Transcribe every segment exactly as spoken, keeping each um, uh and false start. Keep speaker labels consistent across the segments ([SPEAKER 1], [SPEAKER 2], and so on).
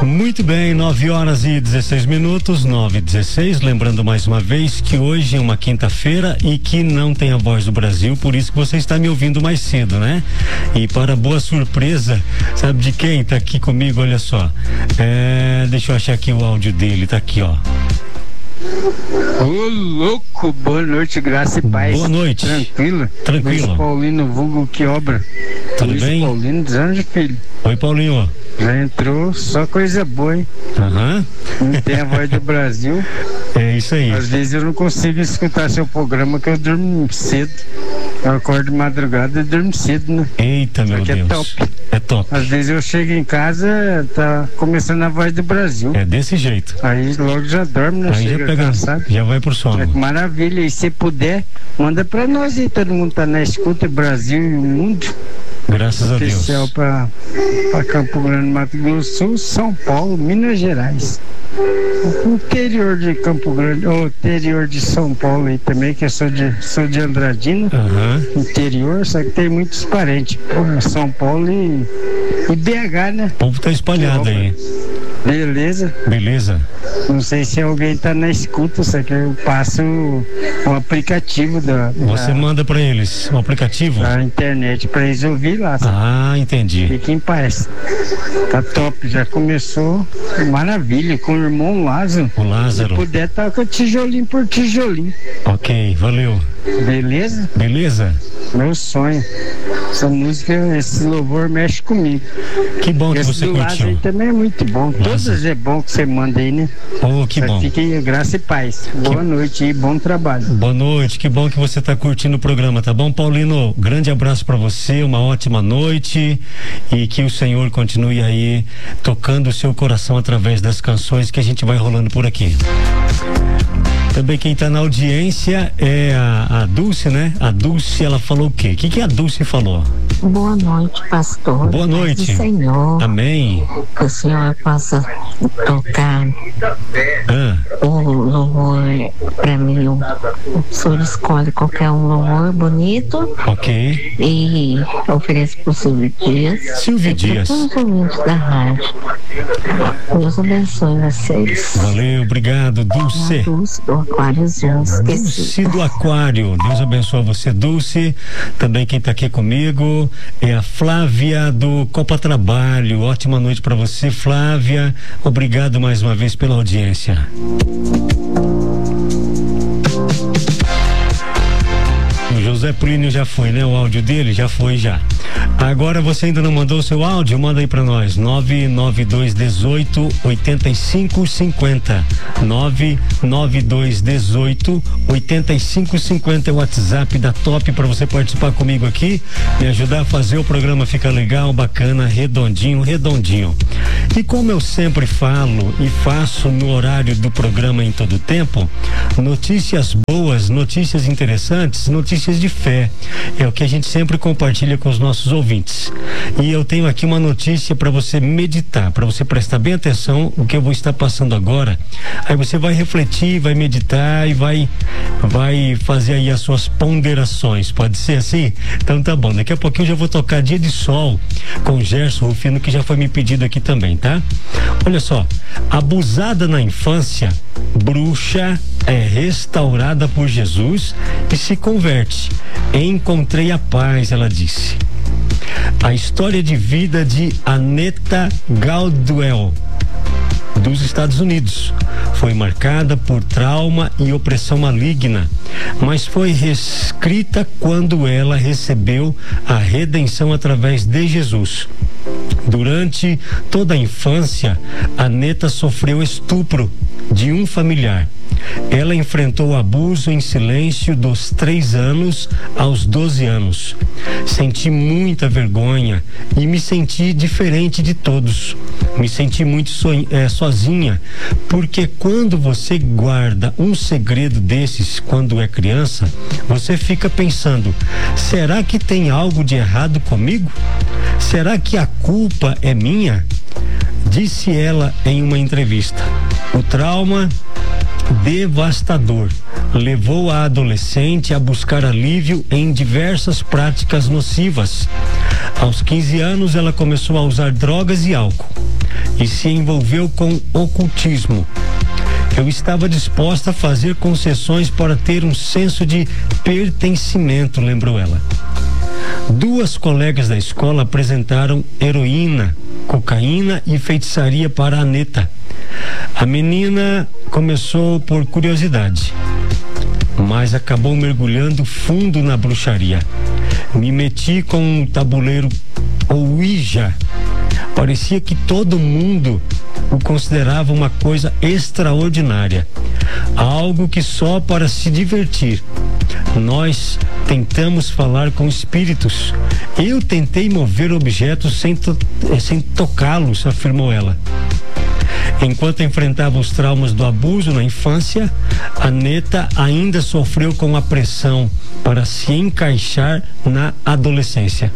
[SPEAKER 1] Muito bem, nove horas e dezesseis minutos, nove e dezesseis. Lembrando mais uma vez que hoje é uma quinta-feira e que não tem a Voz do Brasil, por isso que você está me ouvindo mais cedo, né? E para boa surpresa, sabe de quem está aqui comigo? Olha só. É, deixa eu achar aqui o áudio dele, tá aqui, ó.
[SPEAKER 2] Ô louco, boa noite, graça e paz.
[SPEAKER 1] Boa noite.
[SPEAKER 2] Tranquilo?
[SPEAKER 1] Tranquilo.
[SPEAKER 2] Luiz Paulino, vulgo que obra.
[SPEAKER 1] Tudo
[SPEAKER 2] Luiz
[SPEAKER 1] bem?
[SPEAKER 2] Paulino dos Anjos Filho.
[SPEAKER 1] Oi, Paulinho.
[SPEAKER 2] Já entrou, só coisa boa, hein?
[SPEAKER 1] Aham.
[SPEAKER 2] Não tem a Voz do Brasil.
[SPEAKER 1] É isso aí.
[SPEAKER 2] Às vezes eu não consigo escutar seu programa que eu durmo cedo. Eu acordo de madrugada e durmo cedo, né?
[SPEAKER 1] Eita, meu
[SPEAKER 2] Aqui é
[SPEAKER 1] Deus.
[SPEAKER 2] top.
[SPEAKER 1] É top.
[SPEAKER 2] Às vezes eu chego em casa, tá começando a Voz do Brasil.
[SPEAKER 1] É desse jeito.
[SPEAKER 2] Aí logo já dorme, né?
[SPEAKER 1] Aí já
[SPEAKER 2] Chega
[SPEAKER 1] pega,
[SPEAKER 2] cansado.
[SPEAKER 1] já vai pro
[SPEAKER 2] É
[SPEAKER 1] sono.
[SPEAKER 2] que maravilha, e se puder, manda pra nós aí, todo mundo tá na escuta, Brasil e o mundo.
[SPEAKER 1] Graças a Deus.
[SPEAKER 2] Especial pra, pra Campo Grande, Mato Grosso do Sul, São Paulo, Minas Gerais. O interior de Campo Grande, o interior de São Paulo aí também, que eu sou de, sou de Andradina.
[SPEAKER 1] Aham.
[SPEAKER 2] Interior, só que tem muitos parentes. Pô, São Paulo e, e B H, né?
[SPEAKER 1] O povo tá espalhado aí.
[SPEAKER 2] Beleza?
[SPEAKER 1] Beleza?
[SPEAKER 2] Não sei se alguém tá na escuta, só que eu passo o, o aplicativo da,
[SPEAKER 1] Você
[SPEAKER 2] da,
[SPEAKER 1] manda pra eles um aplicativo?
[SPEAKER 2] da internet pra eles ouvir lá. Sabe?
[SPEAKER 1] Ah, entendi.
[SPEAKER 2] Fique em paz. Tá top, já começou maravilha com o irmão Lázaro.
[SPEAKER 1] O Lázaro.
[SPEAKER 2] Se puder, toca tijolinho por tijolinho.
[SPEAKER 1] Ok, valeu.
[SPEAKER 2] Beleza?
[SPEAKER 1] Beleza?
[SPEAKER 2] Meu sonho. Essa música, esse louvor mexe comigo.
[SPEAKER 1] Que bom que
[SPEAKER 2] Esse
[SPEAKER 1] você
[SPEAKER 2] do Lázaro aí
[SPEAKER 1] curtiu.
[SPEAKER 2] também é muito bom. Todas é bom que você manda aí, né?
[SPEAKER 1] Oh, que
[SPEAKER 2] Só
[SPEAKER 1] bom.
[SPEAKER 2] Fique graça e paz. Boa noite e bom trabalho.
[SPEAKER 1] Boa noite, que bom que você está curtindo o programa, tá bom, Paulino? Grande abraço para você, uma ótima noite e que o Senhor continue aí tocando o seu coração através das canções que a gente vai rolando por aqui. Também quem está na audiência é a, a Dulce, né? A Dulce, ela falou o quê? O que, que a Dulce falou?
[SPEAKER 3] Boa noite, pastor.
[SPEAKER 1] Boa noite.
[SPEAKER 3] Paz do Senhor.
[SPEAKER 1] Amém.
[SPEAKER 3] Que o Senhor possa tocar
[SPEAKER 1] Ah,
[SPEAKER 3] o louvor para mim. O, o Senhor escolhe qualquer um louvor bonito
[SPEAKER 1] ok.
[SPEAKER 3] e oferece para o Silvio Dias.
[SPEAKER 1] Silvio
[SPEAKER 3] e
[SPEAKER 1] Dias.
[SPEAKER 3] para todos os ouvintes da rádio. Deus abençoe vocês.
[SPEAKER 1] Valeu, obrigado, Dulce.
[SPEAKER 3] Dulce do Aquáriozinho, esqueci.
[SPEAKER 1] Dulce do Aquário, Deus abençoe você, Dulce. Também quem está aqui comigo é a Flávia do Copa Trabalho. Ótima noite para você, Flávia. Obrigado mais uma vez pela audiência. O José Plínio já foi, né? O áudio dele já foi já. Agora você ainda não mandou o seu áudio? Manda aí pra nós, nove nove dois um oito, oito cinco cinco zero. nove nove dois um oito, oito cinco cinco zero é o WhatsApp da Top para você participar comigo aqui, me ajudar a fazer o programa ficar legal, bacana, redondinho, redondinho. E como eu sempre falo e faço no horário do programa em todo tempo, notícias boas, notícias interessantes, notícias de fé. É o que a gente sempre compartilha com os nossos ouvintes. E eu tenho aqui uma notícia para você meditar, para você prestar bem atenção no que eu vou estar passando agora. Aí você vai refletir, vai meditar e vai vai fazer aí as suas ponderações. Pode ser assim? Então tá bom. Daqui a pouquinho eu já vou tocar Dia de Sol com Gerson Rufino, que já foi me pedido aqui também, tá? Olha só, abusada na infância, bruxa é restaurada por Jesus e se converte. Encontrei a paz, ela disse. A história de vida de Aneta Galdwell, dos Estados Unidos, foi marcada por trauma e opressão maligna, mas foi reescrita quando ela recebeu a redenção através de Jesus. Durante toda a infância, Aneta sofreu estupro de um familiar. Ela enfrentou o abuso em silêncio dos três anos aos doze anos. Senti muita vergonha e me senti diferente de todos. Me senti muito so, é, sozinha, porque quando você guarda um segredo desses quando é criança, você fica pensando: será que tem algo de errado comigo? Será que a culpa é minha? Disse ela em uma entrevista. O trauma devastador levou a adolescente a buscar alívio em diversas práticas nocivas. Aos quinze anos, ela começou a usar drogas e álcool. e se envolveu com ocultismo. Eu estava disposta a fazer concessões para ter um senso de pertencimento, lembrou ela. Duas colegas da escola apresentaram heroína, cocaína e feitiçaria para a Aneta. A menina começou por curiosidade, mas acabou mergulhando fundo na bruxaria. Me meti com um tabuleiro Ouija. Parecia que todo mundo o considerava uma coisa extraordinária, algo que só para se divertir. Nós tentamos falar com espíritos. Eu tentei mover objetos sem, to- sem tocá-los, afirmou ela. Enquanto enfrentava os traumas do abuso na infância, Aneta ainda sofreu com a pressão para se encaixar na adolescência.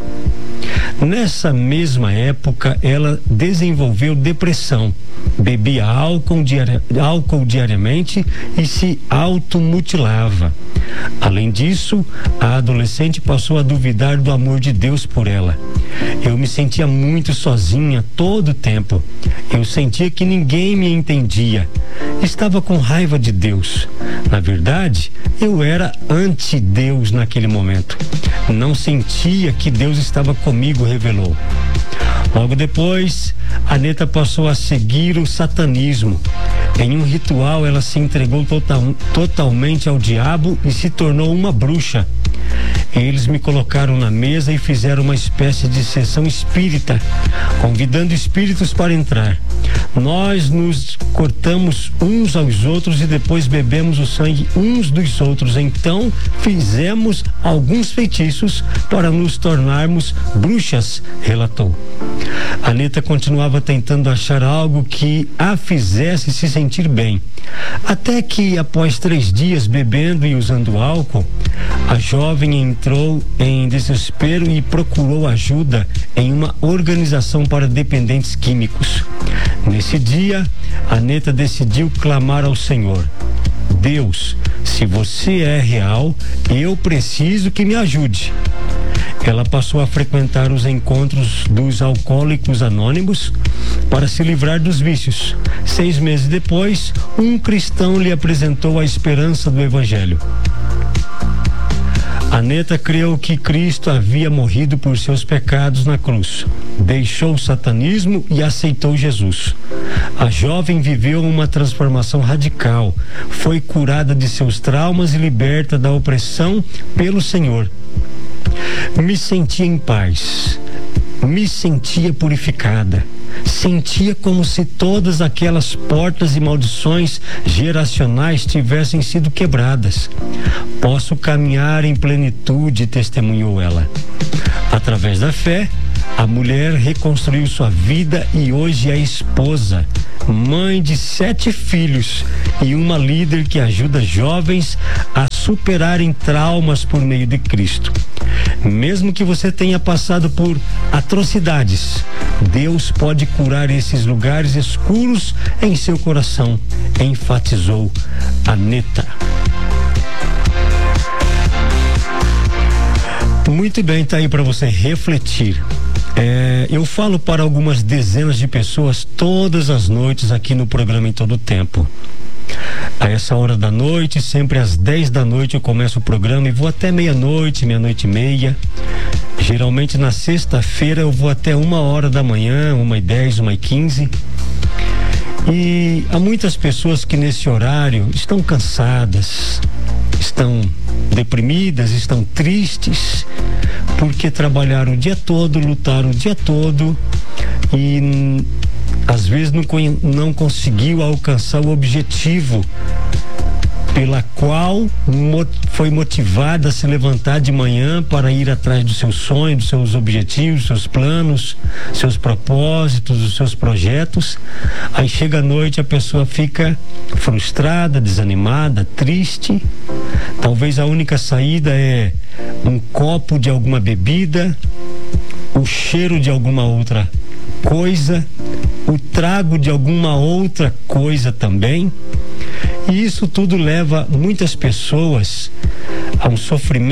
[SPEAKER 1] Nessa mesma época, ela desenvolveu depressão, bebia álcool, diari- álcool diariamente e se automutilava. Além disso, a adolescente passou a duvidar do amor de Deus por ela. Eu me sentia muito sozinha todo o tempo. Eu sentia que ninguém me entendia. Estava com raiva de Deus. Na verdade, eu era anti-Deus naquele momento. Não sentia que Deus estava comigo, revelou. Logo depois, Aneta passou a seguir o satanismo. Em um ritual, ela se entregou total, totalmente ao diabo e se tornou uma bruxa. Eles me colocaram na mesa e fizeram uma espécie de sessão espírita, convidando espíritos para entrar. Nós nos cortamos uns aos outros e depois bebemos o sangue uns dos outros. Então fizemos alguns feitiços para nos tornarmos bruxas, relatou. Aneta continuava tentando achar algo que a fizesse se sentir bem. Até que, após três dias bebendo e usando álcool, a jovem entrou em desespero e procurou ajuda em uma organização para dependentes químicos. Nesse dia, Aneta decidiu clamar ao Senhor: Deus, se você é real, eu preciso que me ajude. Ela passou a frequentar os encontros dos alcoólicos anônimos para se livrar dos vícios. Seis meses depois, um cristão lhe apresentou a esperança do Evangelho. Aneta creu que Cristo havia morrido por seus pecados na cruz. Deixou o satanismo e aceitou Jesus. A jovem viveu uma transformação radical. Foi curada de seus traumas e liberta da opressão pelo Senhor. Me sentia em paz, me sentia purificada, sentia como se todas aquelas portas e maldições geracionais tivessem sido quebradas. Posso caminhar em plenitude, testemunhou ela. Através da fé, a mulher reconstruiu sua vida e hoje é esposa, mãe de sete filhos e uma líder que ajuda jovens a superarem traumas por meio de Cristo. Mesmo que você tenha passado por atrocidades, Deus pode curar esses lugares escuros em seu coração, enfatizou Aneta. Muito bem, tá aí para você refletir. É, eu falo para algumas dezenas de pessoas todas as noites aqui no programa Em Todo Tempo. A essa hora da noite, sempre às dez da noite eu começo o programa e vou até meia-noite, meia-noite e meia. Geralmente na sexta-feira eu vou até uma hora da manhã, uma e dez, uma e quinze. E há muitas pessoas que nesse horário estão cansadas, estão deprimidas, estão tristes, porque trabalharam o dia todo, lutaram o dia todo e às vezes não, não conseguiu alcançar o objetivo pela qual foi motivada a se levantar de manhã para ir atrás dos seus sonhos, dos seus objetivos, seus planos, seus propósitos, dos seus projetos. Aí chega a noite, a pessoa fica frustrada, desanimada, triste. Talvez a única saída é um copo de alguma bebida, o cheiro de alguma outra coisa, o trago de alguma outra coisa também. E isso tudo leva muitas pessoas a um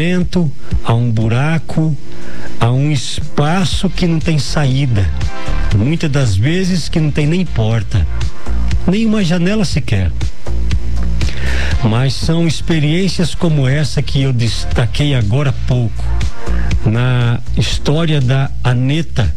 [SPEAKER 1] sofrimento, a um buraco, a um espaço que não tem saída. muitas das vezes que não tem nem porta, nem uma janela sequer. Mas são experiências como essa que eu destaquei agora há pouco, na história da Aneta,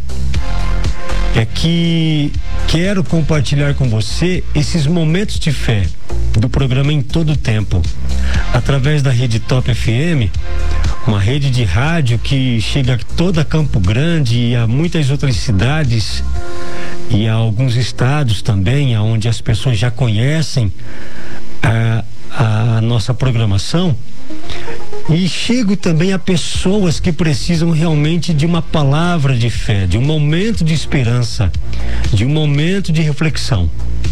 [SPEAKER 1] é que quero compartilhar com você esses momentos de fé do programa Em Todo Tempo, através da Rede Top F M, uma rede de rádio que chega a toda Campo Grande e a muitas outras cidades e a alguns estados também, onde as pessoas já conhecem a, a nossa programação. E chego também a pessoas que precisam realmente de uma palavra de fé, de um momento de esperança, de um momento de reflexão.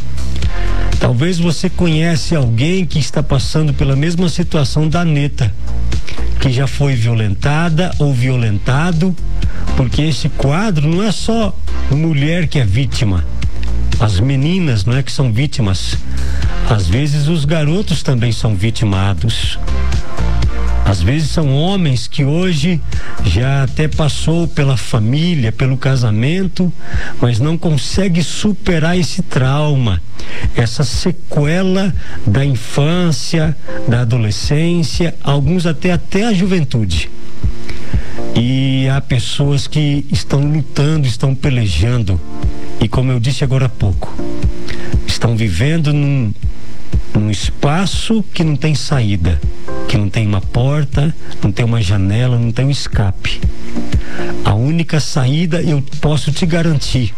[SPEAKER 1] Talvez você conhece alguém que está passando pela mesma situação da Aneta, que já foi violentada ou violentado, porque esse quadro não é só mulher que é vítima, as meninas não é que são vítimas, às vezes os garotos também são vitimados. Às vezes são homens que hoje já até passou pela família, pelo casamento, mas não consegue superar esse trauma, essa sequela da infância, da adolescência, alguns até até a juventude. E há pessoas que estão lutando, estão pelejando, e como eu disse agora há pouco, estão vivendo num num espaço que não tem saída, que não tem uma porta, não tem uma janela, não tem um escape. A única saída, eu posso te garantir,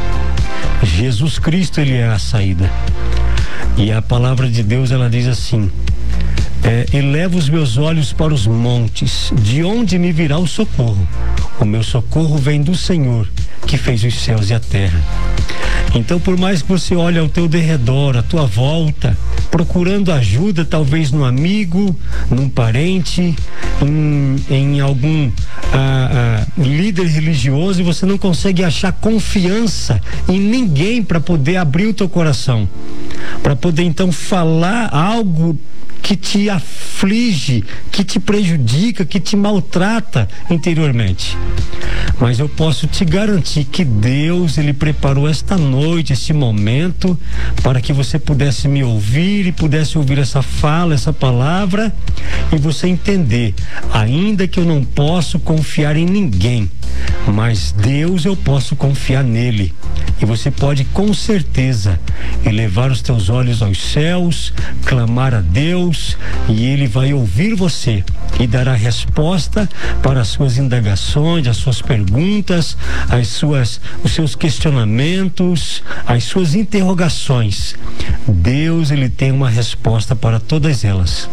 [SPEAKER 1] Jesus Cristo, ele é a saída. E a palavra de Deus, ela diz assim: é, eleva os meus olhos para os montes, de onde me virá o socorro? O meu socorro vem do Senhor, que fez os céus e a terra. Então, por mais que você olhe ao teu derredor, à tua volta, procurando ajuda, talvez num amigo, num parente, em, em algum ah, ah, líder religioso, e você não consegue achar confiança em ninguém para poder abrir o teu coração, para poder então falar algo que te aflige, que te prejudica, que te maltrata interiormente. Mas eu posso te garantir que Deus, ele preparou esta noite, esse momento, para que você pudesse me ouvir e pudesse ouvir essa fala, essa palavra, e você entender, ainda que eu não posso confiar em ninguém, mas Deus, eu posso confiar nele. E você pode com certeza elevar os teus olhos aos céus, clamar a Deus, e ele vai ouvir você e dará resposta para as suas indagações, as suas perguntas, as suas, os seus questionamentos, as suas interrogações. Deus, ele tem uma resposta para todas elas.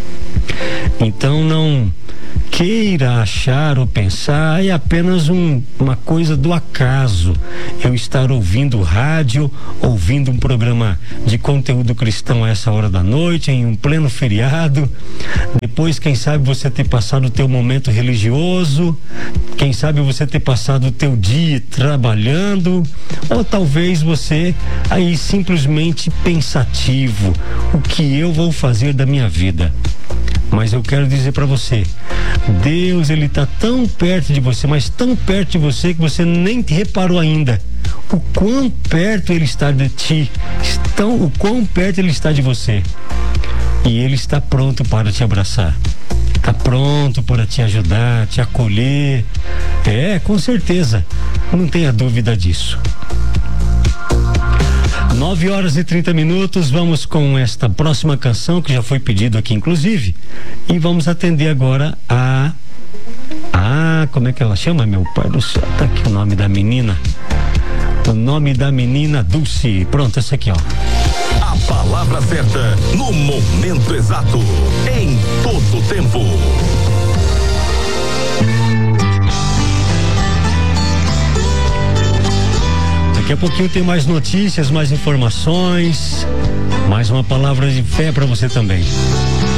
[SPEAKER 1] Então não queira achar ou pensar, é apenas um, uma coisa do acaso eu estar ouvindo rádio, ouvindo um programa de conteúdo cristão a essa hora da noite, em um pleno feriado. Depois, quem sabe, você ter passado o teu momento religioso, quem sabe você ter passado o teu dia trabalhando, ou talvez você aí simplesmente pensativo, o que eu vou fazer da minha vida? Mas eu quero dizer para você, Deus, ele está tão perto de você, mas tão perto de você que você nem reparou ainda o quão perto ele está de ti, tão, o quão perto ele está de você. E ele está pronto para te abraçar, está pronto para te ajudar, te acolher. É, com certeza, não tenha dúvida disso. nove horas e trinta minutos, vamos com esta próxima canção que já foi pedido aqui inclusive, e vamos atender agora a a como é que ela chama, meu pai do céu, tá aqui o nome da menina, o nome da menina Dulce. Pronto, essa aqui, ó.
[SPEAKER 4] A palavra certa no momento exato, em todo tempo.
[SPEAKER 1] Daqui a pouquinho tem mais notícias, mais informações, mais uma palavra de fé para você também.